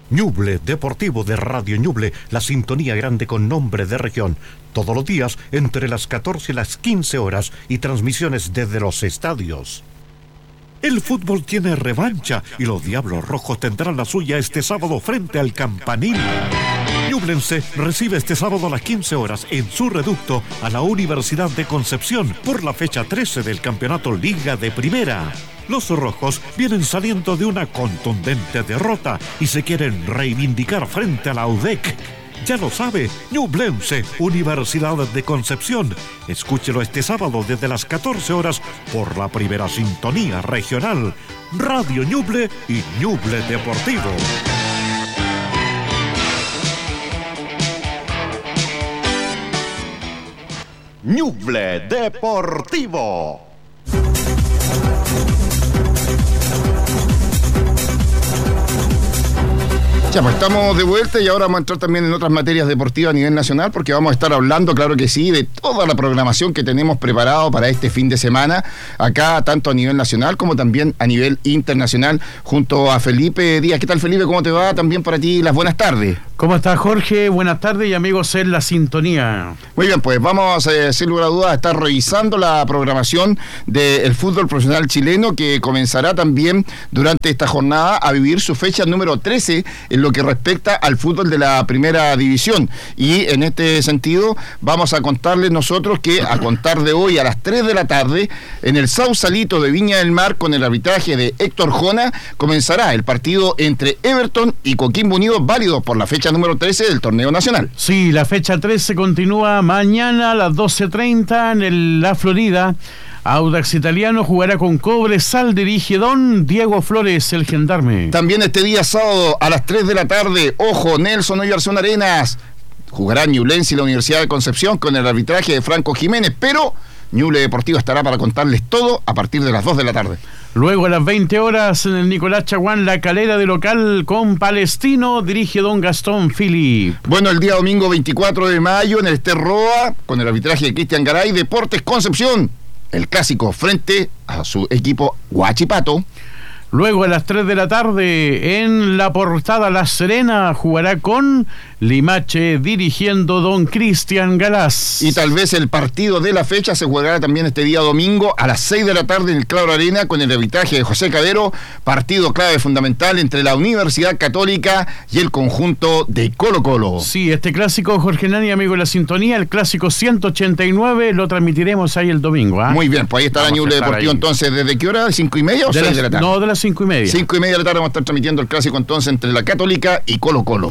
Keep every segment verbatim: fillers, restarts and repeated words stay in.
Ñuble Deportivo de Radio Ñuble, la sintonía grande con nombre de región. Todos los días entre las catorce y las quince horas y transmisiones desde los estadios. El fútbol tiene revancha y los Diablos Rojos tendrán la suya este sábado frente al Campanil. Ñublense recibe este sábado a las quince horas en su reducto a la Universidad de Concepción por la fecha trece del Campeonato Liga de Primera. Los rojos vienen saliendo de una contundente derrota y se quieren reivindicar frente a la U D E C. Ya lo sabe, Ñublense, Universidad de Concepción. Escúchelo este sábado desde las catorce horas por la primera sintonía regional, Radio Ñuble y Ñuble Deportivo. Ñuble Deportivo. Ya, pues estamos de vuelta y ahora vamos a entrar también en otras materias deportivas a nivel nacional, porque vamos a estar hablando, claro que sí, de toda la programación que tenemos preparado para este fin de semana, acá tanto a nivel nacional como también a nivel internacional, junto a Felipe Díaz. ¿Qué tal, Felipe? ¿Cómo te va? También para ti las buenas tardes. ¿Cómo estás, Jorge? Buenas tardes y amigos en la sintonía. Muy bien, pues vamos, eh, sin lugar a dudas, a estar revisando la programación del fútbol profesional chileno, que comenzará también durante esta jornada a vivir su fecha número trece en lo que respecta al fútbol de la primera división. Y en este sentido vamos a contarles nosotros que a contar de hoy a las tres de la tarde, en el Sausalito de Viña del Mar, con el arbitraje de Héctor Jona, comenzará el partido entre Everton y Coquimbo Unido, válido por la fecha número trece del torneo nacional. Sí, la fecha trece continúa mañana a las doce treinta en el, la Florida. Audax Italiano jugará con Cobresal, dirige don Diego Flores, el gendarme. También este día sábado a las tres de la tarde, ojo, Nelson Oyarson Arenas, jugará Ñublense y la Universidad de Concepción con el arbitraje de Franco Jiménez, pero Ñuble Deportivo estará para contarles todo a partir de las dos de la tarde. Luego a las veinte horas en el Nicolás Chaguán, La Calera de local con Palestino, dirige don Gastón Philip. Bueno, el día domingo veinticuatro de mayo en el Esterroa, con el arbitraje de Cristian Garay, Deportes Concepción, el clásico frente a su equipo Huachipato. Luego a las tres de la tarde en La Portada La Serena jugará con Limache, dirigiendo don Cristian Galás. Y tal vez el partido de la fecha se jugará también este día domingo a las seis de la tarde en el Claro Arena con el arbitraje de José Cadero, partido clave fundamental entre la Universidad Católica y el conjunto de Colo Colo. Sí, este clásico, Jorge Nani, amigo de la sintonía, el clásico ciento ochenta y nueve, lo transmitiremos ahí el domingo. ¿eh? Muy bien, pues ahí estará Ñuble Deportivo ahí. Entonces, ¿desde qué hora? ¿Cinco y media o de seis las, de la tarde? No, de las cinco y media. Cinco y media de la tarde vamos a estar transmitiendo el clásico entonces entre la Católica y Colo Colo.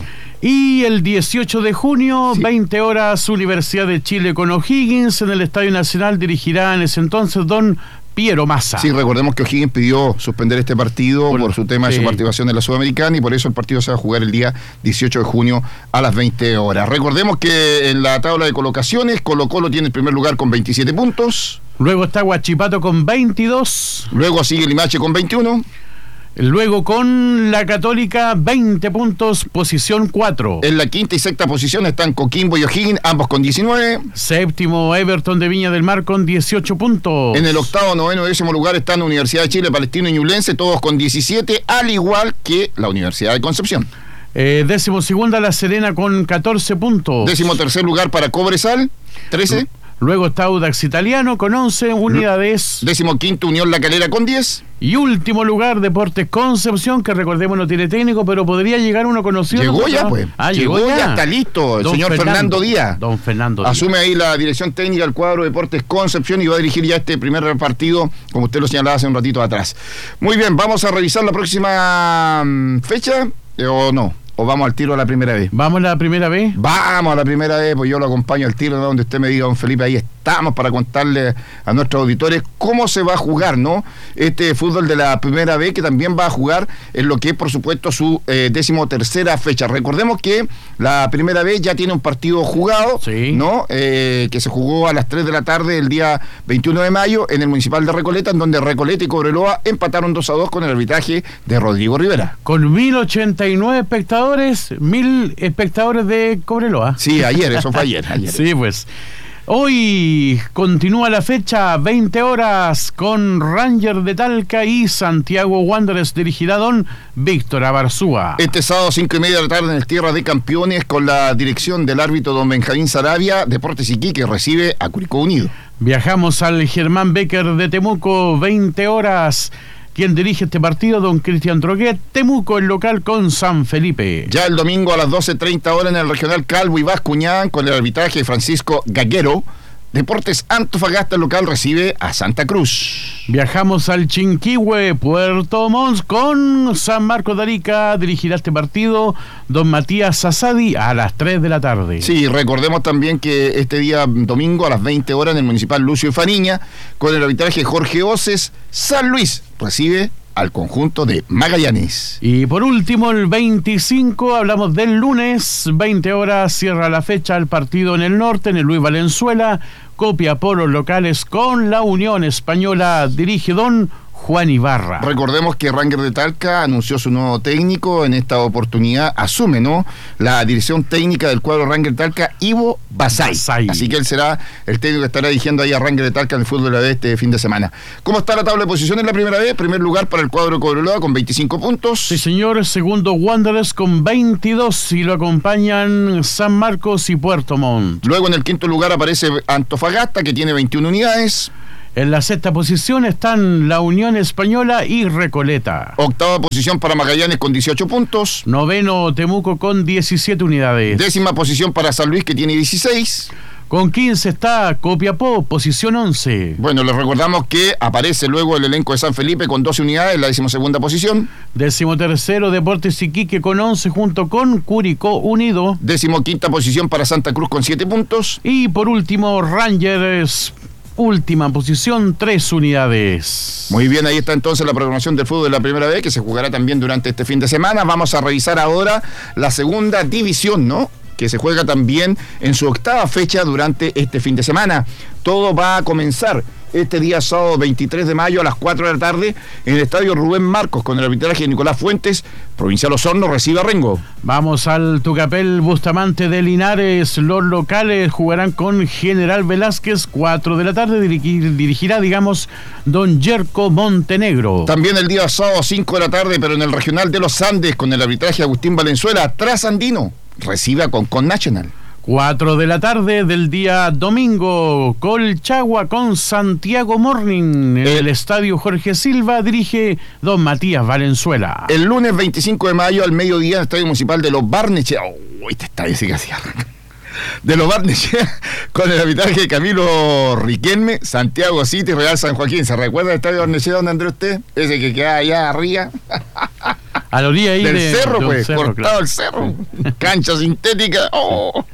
Y el dieciocho de junio, sí. veinte horas, Universidad de Chile con O'Higgins en el Estadio Nacional, dirigirá en ese entonces don Piero Massa. Sí, recordemos que O'Higgins pidió suspender este partido por, por su tema sí. de su participación en la Sudamericana, y por eso el partido se va a jugar el día dieciocho de junio a las veinte horas. Recordemos que en la tabla de colocaciones, Colo Colo tiene el primer lugar con veintisiete puntos. Luego está Huachipato con veintidós. Luego sigue Limache con veintiuno. Luego con la Católica, veinte puntos, posición cuatro. En la quinta y sexta posición están Coquimbo y O'Higgins, ambos con diecinueve. Séptimo, Everton de Viña del Mar con dieciocho puntos. En el octavo, noveno y décimo lugar están Universidad de Chile, Palestino y Ñublense, todos con diecisiete, al igual que la Universidad de Concepción. Eh, décimo segunda, La Serena con catorce puntos. Décimo tercer lugar para Cobresal, trece. Luego está Audax Italiano con once unidades. Décimo quinto, Unión La Calera con diez. Y último lugar, Deportes Concepción, que recordemos no tiene técnico, pero podría llegar uno conocido. Llegó ya, pues. Ah, llegó, llegó ya. ya. Está listo, el don señor Fernando, Fernando Díaz. Don Fernando Díaz. Asume ahí la dirección técnica del cuadro Deportes Concepción y va a dirigir ya este primer partido, como usted lo señalaba hace un ratito atrás. Muy bien, vamos a revisar la próxima fecha, eh, ¿o no? ¿O vamos al tiro a la primera vez? ¿Vamos a la primera vez? Vamos a la primera vez, pues yo lo acompaño al tiro, ¿no? Donde usted me diga, don Felipe, ahí estamos para contarle a nuestros auditores cómo se va a jugar, ¿no? Este fútbol de la primera vez, que también va a jugar en lo que es, por supuesto, su eh, décimo tercera fecha. Recordemos que la primera vez ya tiene un partido jugado, sí. ¿no? Eh, que se jugó a las tres de la tarde el día veintiuno de mayo en el Municipal de Recoleta, en donde Recoleta y Cobreloa empataron dos a dos con el arbitraje de Rodrigo Rivera. Con mil ochenta y nueve espectadores, mil espectadores de Cobreloa. Sí, ayer, eso fue ayer. ayer. Sí, pues. Hoy continúa la fecha, veinte horas, con Ranger de Talca y Santiago Wanderers, dirigirá don Víctor Abarzúa. Este sábado, cinco y media de la tarde, en el Tierra de Campeones, con la dirección del árbitro don Benjamín Sarabia, Deportes Iquique recibe a Curicó Unido. Viajamos al Germán Becker de Temuco, veinte horas. Quien dirige este partido, don Cristian Droguet, Temuco, el local con San Felipe. Ya el domingo a las doce treinta horas en el Regional Calvo y Bascuñán, con el arbitraje de Francisco Gaguero, Deportes Antofagasta, el local recibe a Santa Cruz. Viajamos al Chinquihue, Puerto Montt, con San Marcos de Arica. Dirigirá este partido don Matías Asadi a las tres de la tarde. Sí, recordemos también que este día domingo a las veinte horas en el Municipal Lucio Fariña, con el arbitraje Jorge Oces, San Luis recibe al conjunto de Magallanes. Y por último, el veinticinco, hablamos del lunes, veinte horas, cierra la fecha el partido en el norte, en el Luis Valenzuela, Copiapó los locales con la Unión Española, dirige don Juan Ibarra. Recordemos que Ranger de Talca anunció su nuevo técnico. En esta oportunidad asume, ¿no?, la dirección técnica del cuadro Ranger de Talca, Ivo Basay. Basay. Así que él será el técnico que estará dirigiendo ahí a Ranger de Talca en el fútbol de la B este fin de semana. ¿Cómo está la tabla de posiciones en la primera B? Primer lugar para el cuadro de Cobreloa con veinticinco puntos. Sí, señor. Segundo, Wanderers con veintidós y lo acompañan San Marcos y Puerto Montt. Luego en el quinto lugar aparece Antofagasta, que tiene veintiuna unidades. En la sexta posición están la Unión Española y Recoleta. Octava posición para Magallanes con dieciocho puntos. Noveno, Temuco con diecisiete unidades. Décima posición para San Luis, que tiene dieciséis. Con quince está Copiapó, posición once. Bueno, les recordamos que aparece luego el elenco de San Felipe con doce unidades, la decimosegunda posición. Décimo tercero, Deportes Iquique con once, junto con Curicó Unido. Décimo quinta posición para Santa Cruz con siete puntos. Y por último, Rangers, última posición, tres unidades. Muy bien, ahí está entonces la programación del fútbol de la primera vez, que se jugará también durante este fin de semana. Vamos a revisar ahora la segunda división, ¿no?, que se juega también en su octava fecha durante este fin de semana. Todo va a comenzar este día sábado veintitrés de mayo a las cuatro de la tarde en el estadio Rubén Marcos, con el arbitraje de Nicolás Fuentes. Provincial Osorno recibe a Rengo. Vamos al Tucapel Bustamante de Linares. Los locales jugarán con General Velázquez, cuatro de la tarde. Dirigir, dirigirá, digamos, don Yerko Montenegro. También el día sábado cinco de la tarde, pero en el Regional de los Andes, con el arbitraje de Agustín Valenzuela, Trasandino recibe a Concon Nacional. Cuatro de la tarde del día domingo, Colchagua con Santiago Morning. En el, el estadio Jorge Silva dirige don Matías Valenzuela. El lunes veinticinco de mayo al mediodía en el estadio municipal de Los Barnechea. Oh, este estadio sí que hacía de Los Barnechea, con el arbitraje de Camilo Riquelme, Santiago City, Real San Joaquín. ¿Se recuerda el estadio Barnechea donde andó usted? Ese que queda allá arriba. A la orilla ahí del de, cerro, de pues, cerro, cortado claro. el cerro. Cancha sintética. Oh.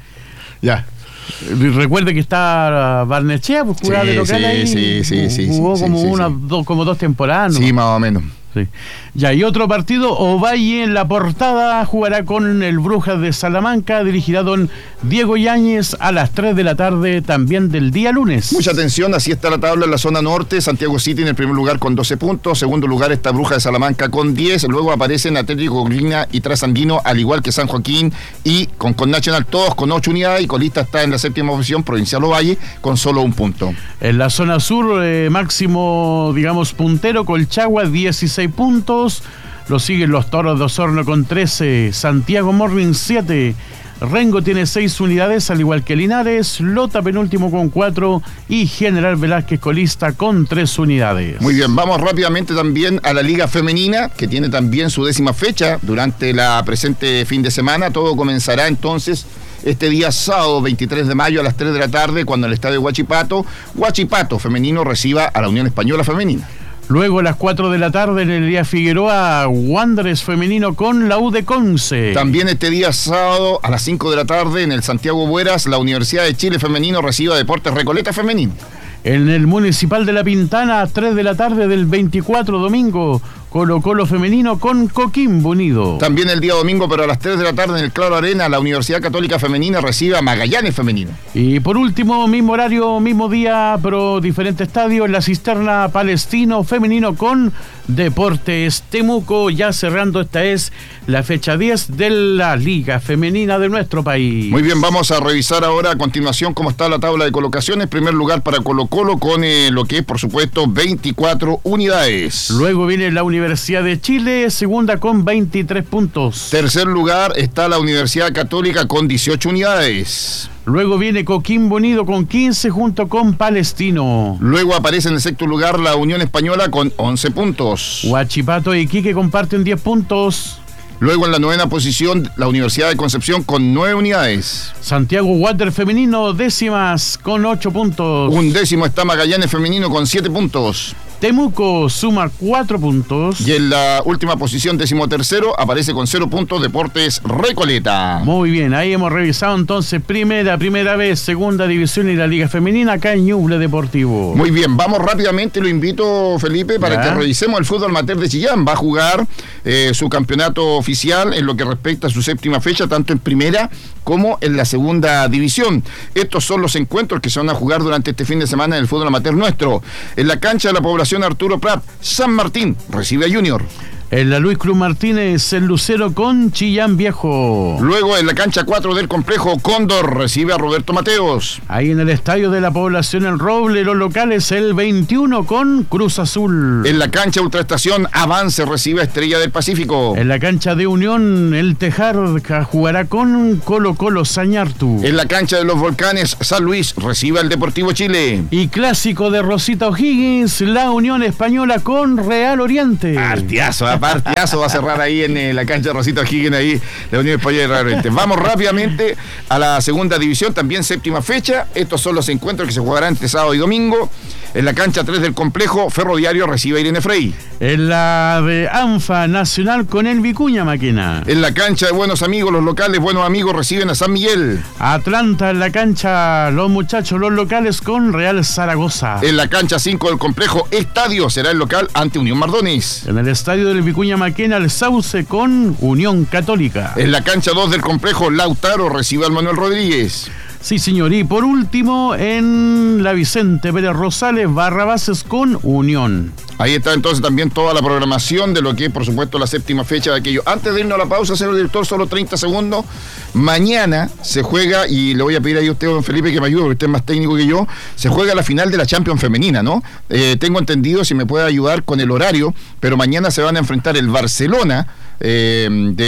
Ya. Recuerde que está Barnechea, pues jugaba sí, de local sí, ahí. Sí, sí, sí. Jugó sí, como sí, una, sí. Dos, como dos temporadas, ¿no? Sí, más o menos. Sí. Ya, y otro partido, Ovalle en la Portada jugará con el Brujas de Salamanca, dirigirá don Diego Yáñez a las tres de la tarde también del día lunes. Mucha atención, así está la tabla en la zona norte. Santiago City en el primer lugar con doce puntos, segundo lugar está Brujas de Salamanca con diez, luego aparecen Atlético Grina y Trasandino, al igual que San Joaquín y Concon Nacional, todos con ocho unidades, y colista está en la séptima posición Provincial Ovalle con solo un punto. En la zona sur, eh, máximo, digamos, puntero, Colchagua, dieciséis puntos. Lo siguen los Toros de Osorno con trece, Santiago Morning siete, Rengo tiene seis unidades, al igual que Linares, Lota penúltimo con cuatro y General Velázquez colista con tres unidades. Muy bien, vamos rápidamente también a la Liga Femenina, que tiene también su décima fecha durante la presente fin de semana. Todo comenzará entonces este día sábado veintitrés de mayo a las tres de la tarde, cuando el estadio Huachipato, Huachipato femenino reciba a la Unión Española femenina. Luego a las cuatro de la tarde en el día Figueroa, Wanderers femenino con la U de Conce. También este día sábado a las cinco de la tarde en el Santiago Bueras, la Universidad de Chile femenino recibe a Deportes Recoleta femenino. En el Municipal de La Pintana, a tres de la tarde del veinticuatro domingo, Colo Colo femenino con Coquimbo Unido. También el día domingo, pero a las tres de la tarde en el Claro Arena, la Universidad Católica femenina recibe a Magallanes femenino. Y por último, mismo horario, mismo día, pero diferente estadio, en la Cisterna Palestino femenino con Deportes Temuco, ya cerrando, esta es la fecha diez de la Liga Femenina de nuestro país. Muy bien, vamos a revisar ahora a continuación cómo está la tabla de colocaciones. Primer lugar para Colo Colo con eh, lo que es, por supuesto, veinticuatro unidades. Luego viene la Universidad de Chile, segunda con veintitrés puntos. Tercer lugar está la Universidad Católica con dieciocho unidades. Luego viene Coquimbo Unido con quince junto con Palestino. Luego aparece en el sexto lugar la Unión Española con once puntos. Huachipato y Iquique comparten diez puntos. Luego en la novena posición la Universidad de Concepción con nueve unidades. Santiago Water Femenino décimas con ocho puntos. Un décimo está Magallanes Femenino con siete puntos. Temuco suma cuatro puntos. Y en la última posición, decimotercero, aparece con cero puntos Deportes Recoleta. Muy bien, ahí hemos revisado entonces primera, primera vez, segunda división y la Liga Femenina acá en Ñuble Deportivo. Muy bien, vamos rápidamente, lo invito, Felipe, para ¿Ya? que revisemos el fútbol amateur de Chillán. Va a jugar eh, su campeonato oficial en lo que respecta a su séptima fecha, tanto en primera como en la segunda división. Estos son los encuentros que se van a jugar durante este fin de semana en el fútbol amateur nuestro. En la cancha de la población Arturo Prat, San Martín recibe a Junior. En la Luis Cruz Martínez, el Lucero con Chillán Viejo. Luego en la cancha cuatro del complejo Cóndor recibe a Roberto Mateos. Ahí en el estadio de la población El Roble, los locales, el veintiuno con Cruz Azul. En la cancha Ultraestación Avance recibe a Estrella del Pacífico. En la cancha de Unión, el Tejar jugará con Colo Colo Sañartu. En la cancha de los Volcanes, San Luis recibe al Deportivo Chile. Y clásico de Rosita O'Higgins, la Unión Española con Real Oriente. Partiazo, ¿eh? Partiazo va a cerrar ahí en eh, la cancha de Rosita O'Higgins, ahí la Unión Española y Real Oriente. Vamos rápidamente a la segunda división, también séptima fecha. Estos son los encuentros que se jugarán entre sábado y domingo. En la cancha tres del complejo, Ferroviario recibe a Irene Frey. En la de ANFA Nacional con el Vicuña Maquena. En la cancha de Buenos Amigos, los locales Buenos Amigos reciben a San Miguel. Atlanta en la cancha, los muchachos, los locales con Real Zaragoza. En la cancha cinco del complejo Estadio será el local ante Unión Mardones. En el estadio del Vicuña Maquena, el Sauce con Unión Católica. En la cancha dos del complejo Lautaro recibe al Manuel Rodríguez. Sí, señor. Y por último, en la Vicente Pérez Rosales, Barrabases con Unión. Ahí está entonces también toda la programación de lo que es, por supuesto, la séptima fecha de aquello. Antes de irnos a la pausa, señor director, solo treinta segundos. Mañana se juega, y le voy a pedir ahí a usted, don Felipe, que me ayude, porque usted es más técnico que yo, se juega la final de la Champions femenina, ¿no? Eh, tengo entendido, si me puede ayudar con el horario, pero mañana se van a enfrentar el Barcelona, eh,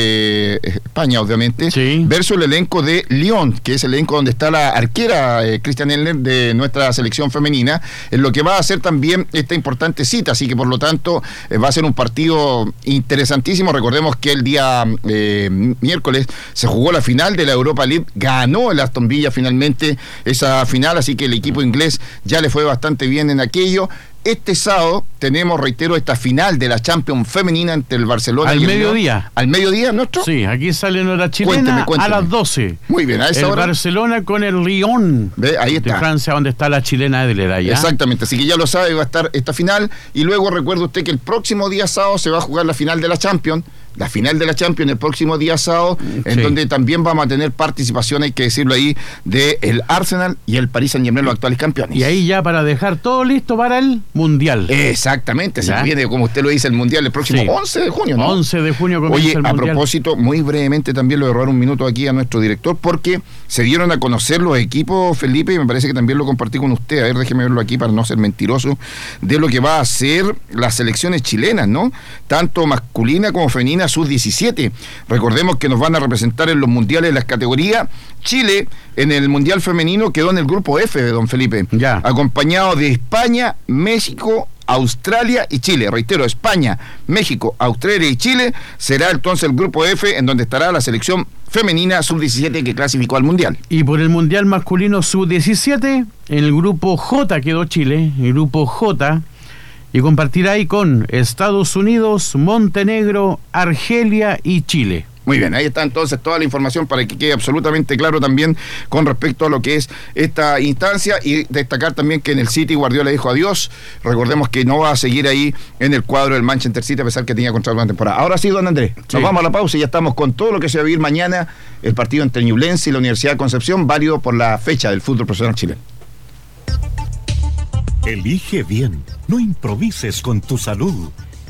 de España, obviamente, sí, versus el elenco de Lyon, que es el elenco donde está la arquera eh, Christian Eller de nuestra selección femenina, en lo que va a ser también esta importante cita. Así que por lo tanto eh, va a ser un partido interesantísimo. Recordemos que el día eh, miércoles se jugó la final de la Europa League, ganó el Aston Villa finalmente esa final, así que el equipo inglés ya le fue bastante bien en aquello. Este sábado tenemos, reitero, esta final de la Champions femenina entre el Barcelona al y el mediodía. Lyon. ¿Al mediodía nuestro? Sí, aquí sale en hora chilena. Cuénteme, cuénteme. A las doce. Muy bien, a esa el hora. Barcelona con el Lyon. Ve, ahí está. De Francia, donde está la chilena Edler allá. Exactamente, así que ya lo sabe, va a estar esta final. Y luego recuerde usted que el próximo día sábado se va a jugar la final de la Champions. La final de la Champions el próximo día sábado, en sí, donde también vamos a tener participación, hay que decirlo ahí, de el Arsenal y el Paris Saint-Germain, los actuales campeones. Y ahí ya para dejar todo listo para el Mundial. Exactamente, se ¿Ya? viene, como usted lo dice, el Mundial el próximo Sí. once de junio, ¿no? once de junio comienza Oye, el a Mundial. propósito, muy brevemente también le voy a robar un minuto aquí a nuestro director, porque se dieron a conocer los equipos, Felipe, y me parece que también lo compartí con usted, a ver, déjeme verlo aquí para no ser mentiroso, de lo que va a hacer las selecciones chilenas, ¿no? Tanto masculina como femenina, sub diecisiete. Recordemos que nos van a representar en los mundiales de las categorías. Chile, en el mundial femenino, quedó en el grupo F de don Felipe, ya, acompañado de España, México, Australia y Chile. Reitero, España, México, Australia y Chile será entonces el grupo F, en donde estará la selección femenina sub diecisiete que clasificó al mundial. Y por el mundial masculino sub diecisiete, en el grupo J quedó Chile, el grupo J, y compartirá ahí con Estados Unidos, Montenegro, Argelia y Chile. Muy bien, ahí está entonces toda la información para que quede absolutamente claro también con respecto a lo que es esta instancia, y destacar también que en el City Guardiola dijo adiós. Recordemos que no va a seguir ahí en el cuadro del Manchester City a pesar que tenía contrato una temporada. Ahora sí, don Andrés, sí, nos vamos a la pausa y ya estamos con todo lo que se va a vivir mañana, el partido entre Ñublense y la Universidad de Concepción, válido por la fecha del fútbol profesional chileno. Elige bien, no improvises con tu salud.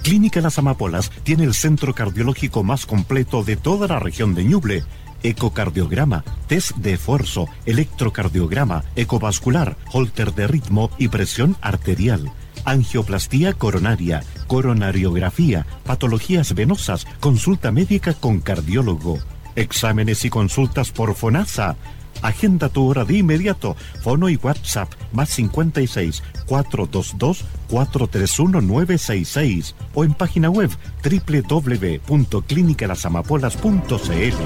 Clínica Las Amapolas tiene el centro cardiológico más completo de toda la región de Ñuble. Ecocardiograma, test de esfuerzo, electrocardiograma, ecovascular, holter de ritmo y presión arterial. Angioplastía coronaria, coronariografía, patologías venosas, consulta médica con cardiólogo. Exámenes y consultas por FONASA. Agenda tu hora de inmediato. Fono y WhatsApp más cincuenta y seis, cuatrocientos veintidós, cuatrocientos treinta y uno, novecientos sesenta y seis o en página web doble u doble u doble u punto clínica las amapolas punto c l.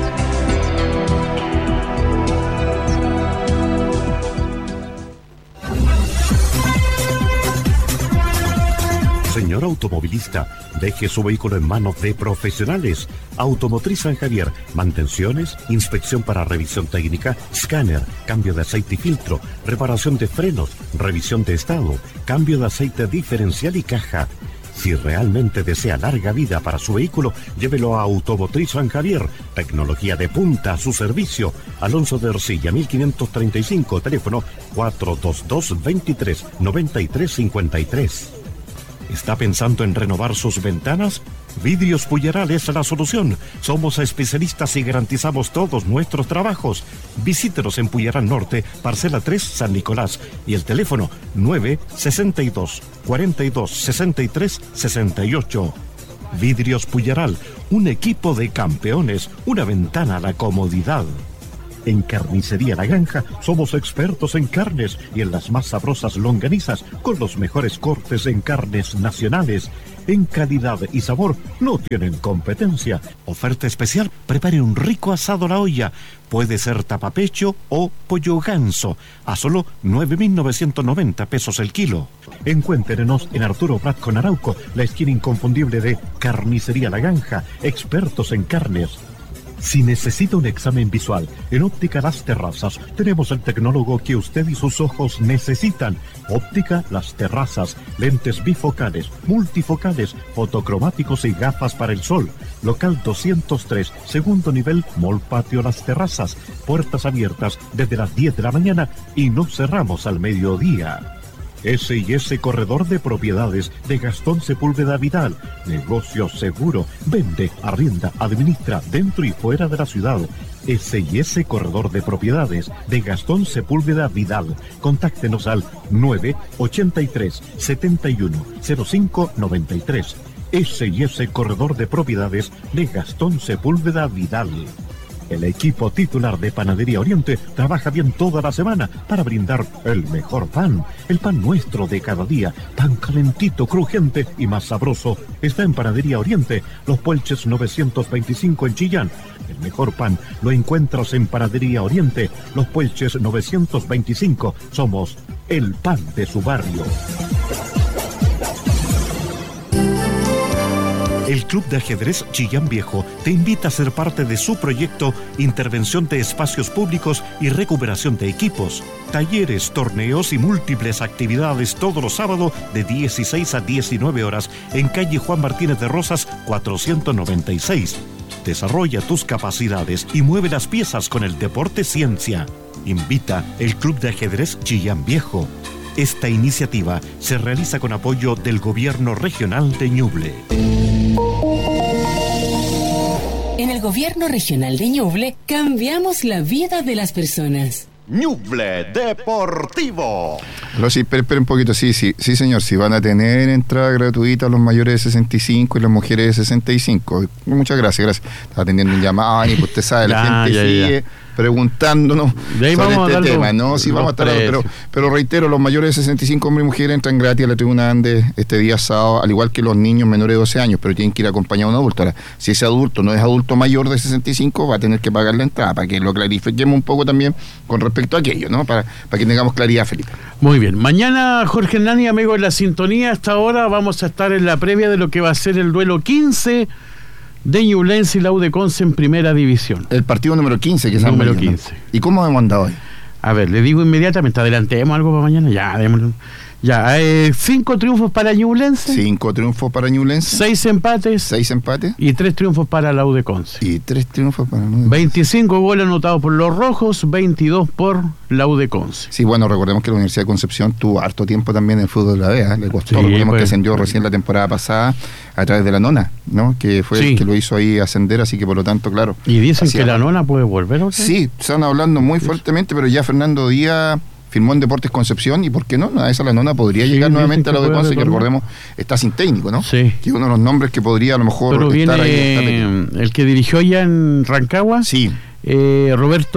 Señor automovilista, deje su vehículo en manos de profesionales. Automotriz San Javier, mantenciones, inspección para revisión técnica, escáner, cambio de aceite y filtro, reparación de frenos, revisión de estado, cambio de aceite diferencial y caja. Si realmente desea larga vida para su vehículo, llévelo a Automotriz San Javier. Tecnología de punta a su servicio. Alonso de Ercilla, mil quinientos treinta y cinco, teléfono cuatro dos dos, veintitrés, noventa y tres cincuenta y tres. ¿Está pensando en renovar sus ventanas? Vidrios Puyeral es la solución. Somos especialistas y garantizamos todos nuestros trabajos. Visítenos en Puyeral Norte, parcela tres, San Nicolás, y el teléfono nueve sesenta y dos, cuarenta y dos, sesenta y tres, sesenta y ocho. Vidrios Puyeral, un equipo de campeones, una ventana a la comodidad. En Carnicería La Granja somos expertos en carnes y en las más sabrosas longanizas con los mejores cortes en carnes nacionales. En calidad y sabor no tienen competencia. Oferta especial, prepare un rico asado a la olla. Puede ser tapapecho o pollo ganso a solo nueve mil novecientos noventa pesos el kilo. Encuéntrenos en Arturo Prat con Arauco, la esquina inconfundible de Carnicería La Granja, expertos en carnes. Si necesita un examen visual, en Óptica Las Terrazas tenemos el tecnólogo que usted y sus ojos necesitan. Óptica Las Terrazas, lentes bifocales, multifocales, fotocromáticos y gafas para el sol. Local doscientos tres, segundo nivel, Mall Patio Las Terrazas. Puertas abiertas desde las diez de la mañana y no cerramos al mediodía. ese y ese Corredor de Propiedades de Gastón Sepúlveda Vidal. Negocio seguro. Vende, arrienda, administra dentro y fuera de la ciudad. ese y ese Corredor de Propiedades de Gastón Sepúlveda Vidal. Contáctenos al nueve ochenta y tres, setenta y uno, cero cinco noventa y tres. ese y ese Corredor de Propiedades de Gastón Sepúlveda Vidal. El equipo titular de Panadería Oriente trabaja bien toda la semana para brindar el mejor pan. El pan nuestro de cada día, pan calentito, crujiente y más sabroso. Está en Panadería Oriente, Los Puelches novecientos veinticinco en Chillán. El mejor pan lo encuentras en Panadería Oriente, Los Puelches novecientos veinticinco. Somos el pan de su barrio. El Club de Ajedrez Chillán Viejo te invita a ser parte de su proyecto Intervención de Espacios Públicos y Recuperación de Equipos. Talleres, torneos y múltiples actividades todos los sábados de dieciséis a diecinueve horas en calle Juan Martínez de Rosas cuatrocientos noventa y seis. Desarrolla tus capacidades y mueve las piezas con el deporte ciencia. Invita el Club de Ajedrez Chillán Viejo. Esta iniciativa se realiza con apoyo del Gobierno Regional de Ñuble. En el Gobierno Regional de Ñuble cambiamos la vida de las personas. Ñuble Deportivo. Lo, sí, espera, espera un poquito, sí, sí, sí señor, si van a tener entrada gratuita los mayores de sesenta y cinco y las mujeres de sesenta y cinco. Muchas gracias, gracias. Estaba atendiendo un llamado y pues usted sabe, la ya, gente ya, sigue ya. preguntándonos sobre vamos este tema, ¿no? Sí, vamos a estar, pero, pero reitero, los mayores de sesenta y cinco hombres y mujeres entran gratis a la tribuna Andes este día sábado, al igual que los niños menores de doce años, pero tienen que ir acompañados de un adulto. Ahora, si ese adulto no es adulto mayor de sesenta y cinco, va a tener que pagar la entrada, para que lo clarifiquemos un poco también con respecto a aquello, ¿no? Para, para que tengamos claridad, Felipe. Muy bien, mañana Jorge Hernani, amigos de la sintonía, hasta ahora vamos a estar en la previa de lo que va a ser el duelo quince de Ñublense y la U de Conce en primera división. El partido número quince que se Número quince. ¿Y cómo hemos andado hoy? A ver, le digo inmediatamente, adelantemos algo para mañana, ya, démoslo. Ya, eh, cinco triunfos para Ñublense. Cinco triunfos para Ñublense. Seis empates. Seis empates. Y tres triunfos para la U de Conce. Y tres triunfos para la U de Conce. veinticinco goles anotados por los rojos, veintidós por la U de Conce. Sí, bueno, recordemos que la Universidad de Concepción tuvo harto tiempo también en el fútbol de la B, ¿eh? Le costó, Sí, recordemos pues, que ascendió pues, recién la temporada pasada a través de la nona, ¿no? Que fue Sí. el que lo hizo ahí ascender, así que por lo tanto, claro. Y dicen hacía- que la nona puede volver otra vez. Sí, están hablando muy fuertemente, pero ya Fernando Díaz firmó en Deportes Concepción, y ¿por qué no? A esa la nona podría Sí, llegar dicen nuevamente a que la U de puede Conce, que retornar. recordemos está sin técnico, ¿no? Sí. Que uno de los nombres que podría a lo mejor Pero estar ahí está viene metido. el que dirigió ya en Rancagua, Sí, eh, Roberto,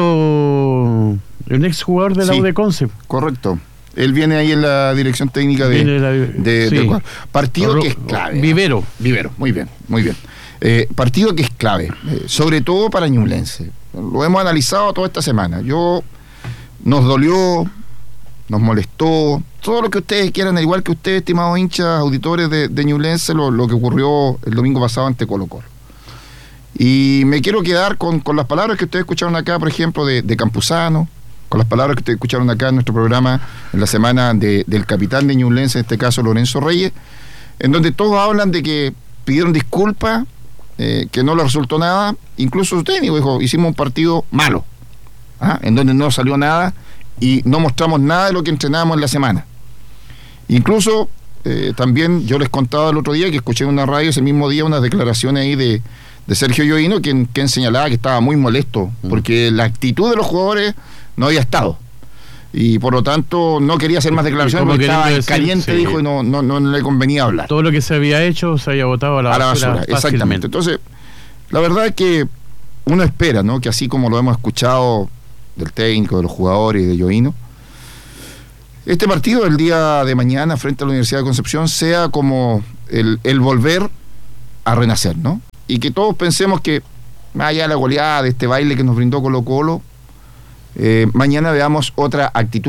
un exjugador de la Sí. U de Conce. correcto. Él viene ahí en la dirección técnica de, Viene la- de- sí. del cuadro. Partido Ro- que es clave. Vivero. Vivero, muy bien, muy bien. Eh, partido que es clave, eh, sobre todo para Ñublense. Lo hemos analizado toda esta semana. Yo nos dolió, nos molestó, todo lo que ustedes quieran, al igual que ustedes, estimados hinchas, auditores de, de Ñublense, lo, lo que ocurrió el domingo pasado ante Colo-Colo. Y me quiero quedar con, con las palabras que ustedes escucharon acá, por ejemplo, de, de Campuzano, con las palabras que ustedes escucharon acá en nuestro programa en la semana de, del capitán de Ñublense, en este caso Lorenzo Reyes, en donde todos hablan de que pidieron disculpas, eh, que no le resultó nada, incluso su técnico dijo, hicimos un partido malo, ¿ah? En donde no salió nada y no mostramos nada de lo que entrenábamos en la semana. Incluso eh, también yo les contaba el otro día que escuché en una radio ese mismo día unas declaraciones ahí de, de Sergio Yoino, quien, quien señalaba que estaba muy molesto porque la actitud de los jugadores no había estado. Y por lo tanto no quería hacer más declaraciones Como porque estaba queriendo decir, caliente, sí. dijo, y no, no, no le convenía hablar. Todo lo que se había hecho se había botado a la A la basura. basura, fácilmente. exactamente. Entonces, la verdad es que uno espera, ¿no? Que así como lo hemos escuchado del técnico, de los jugadores y de Yoino, este partido del día de mañana frente a la Universidad de Concepción sea como el, el volver a renacer, ¿no? Y que todos pensemos que, más allá de la goleada, de este baile que nos brindó Colo-Colo, eh, mañana veamos otra actitud